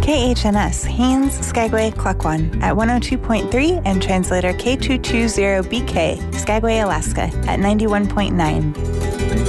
KHNS, Haines, Skagway, Klukwan at 102.3 and translator K220BK, Skagway, Alaska at 91.9.